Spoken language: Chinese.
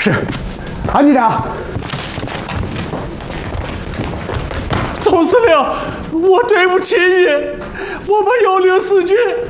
是，韩局长。 总司令，我对不起你，我们幽灵4军